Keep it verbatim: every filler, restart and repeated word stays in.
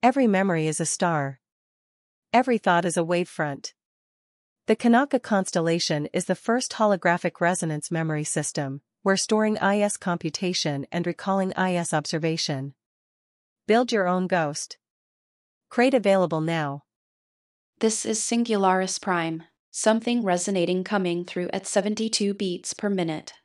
Every memory is a star. Every thought is a wavefront. The Kanaka constellation is the first holographic resonance memory system, where storing I S computation and recalling I S observation. Build your own ghost. Crate available now. This is Singularis Prime, something resonating coming through at seventy-two beats per minute.